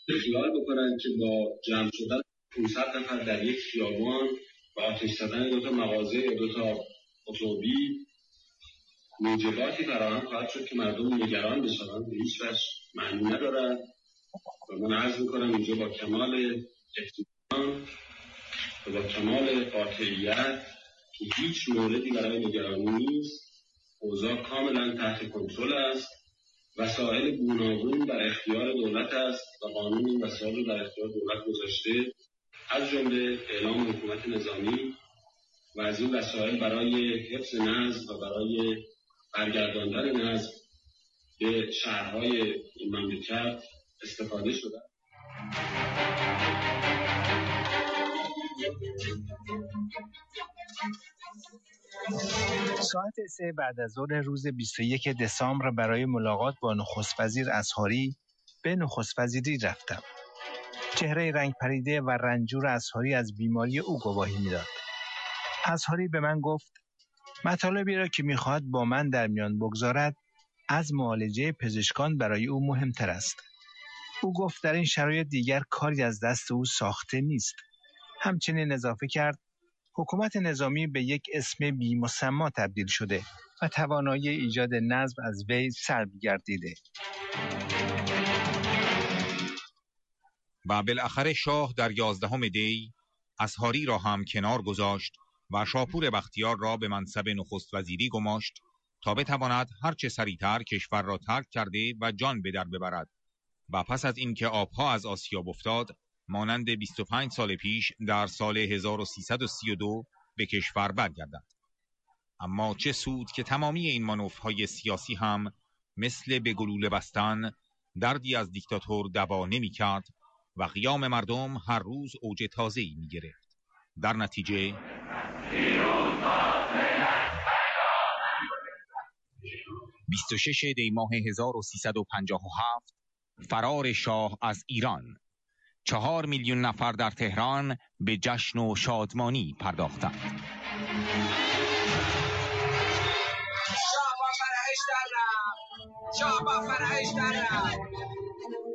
خیال بکنن که با جمع شدن 500 نفر در یک خیابان و آتش زدن 2 تا مغازه یا 2 تا اتومبیل موجباتی فراهم خواهد شد که مردم نگران بشن، به هیچ وجه معنی ندارد و من عرض میکنم اینجا با کمال اطمینان و با کمال قاطعیت که هیچ موردی برای نگرانی نیست. اوضاع کاملا تحت کنترل است. وسایل گوناگون در اختیار دولت است و قانون این وسایل رو در اختیار دولت گذاشته، از جمله اعلام حکومت نظامی و از این وسایل برای حفظ نظم و برای برگرداندن نظم به شهرهای این مملکت استفاده شده. ساعت 3 بعد از ظهر روز 21 دسامبر برای ملاقات با نخست وزیر اصحاری به نخست وزیری رفتم. چهره رنگ پریده و رنجور اصحاری از بیماری او گواهی میداد. اصحاری به من گفت مطالبی را که میخواهد با من در میان بگذارد از معالجه پزشکان برای او مهمتر است. او گفت در این شرایط دیگر کاری از دست او ساخته نیست. همچنین اضافه کرد حکومت نظامی به یک اسم بی‌مسمی تبدیل شده و توانایی ایجاد نظم از وی سلب گردیده. و بالاخره شاه در 11 دی اصحاری را هم کنار گذاشت و شاپور بختیار را به منصب نخست وزیری گماشت تا بتواند هرچه سریعتر کشور را ترک کرده و جان به در ببرد و پس از اینکه آبها از آسیاب افتاد مانند 25 سال پیش در سال 1332 به کشور برگردد. اما چه سود که تمامی این مانورهای سیاسی هم مثل به گلوله بستن دردی از دیکتاتور دوا نمی‌کرد و قیام مردم هر روز اوج تازه‌ای می‌گرفت. در نتیجه 26 دی ماه 1357 فرار شاه از ایران. 4 میلیون نفر در تهران به جشن و شادمانی پرداختند. شاه با فرحش در رفت.